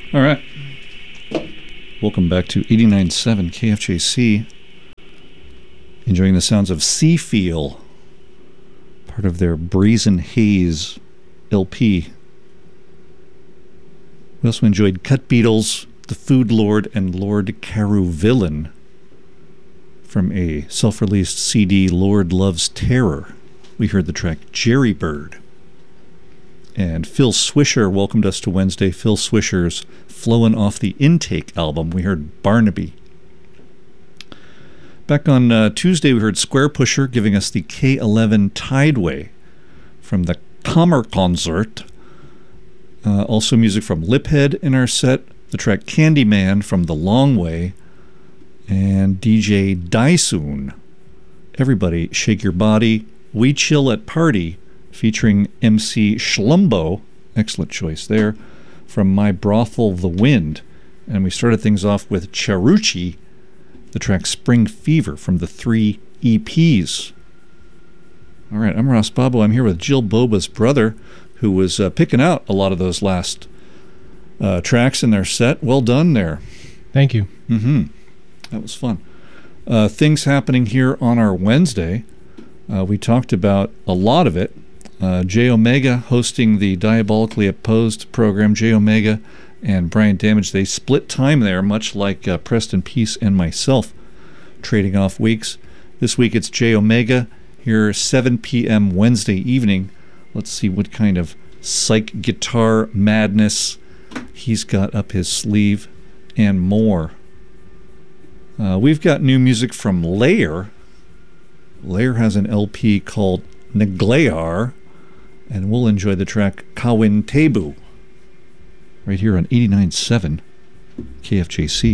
All right. Welcome back to 89.7 KFJC. Enjoying the sounds of Sea Feel, part of their Brazen Haze LP. We also enjoyed Cut Beatles, The Food Lord, and Lord Carew Villain from a self-released CD, Lord Loves Terror. We heard the track Jerry Bird. And Phil Swisher welcomed us to Wednesday. Phil Swisher's Flowin' Off the Intake album. We heard Barnaby. Back on Tuesday, we heard Square Pusher giving us the K11 Tideway from the Kammerkonzert. Also music from Liphead in our set. The track Candyman from The Long Way. And DJ Daisun. Everybody Shake Your Body. We Chill at Party, featuring MC Schlumbo, excellent choice there, from My Brothel The Wind. And we started things off with Charucci, the track Spring Fever from the 3 EPs. All right, I'm Ross Bobo. I'm here with Jill Boba's brother, who was picking out a lot of those last tracks in their set. Well done there. Thank you. That was fun. Things happening here on our Wednesday. We talked about a lot of it. J Omega hosting the Diabolically Opposed program. J Omega and Brian Damage, they split time there, much like Preston Peace and myself, trading off weeks. This week it's J Omega here 7 p.m. Wednesday evening. Let's see what kind of psych guitar madness he's got up his sleeve and more. We've got new music from Layer. Layer has an LP called Naglayar, and we'll enjoy the track Kawin Tebu right here on 89.7 KFJC.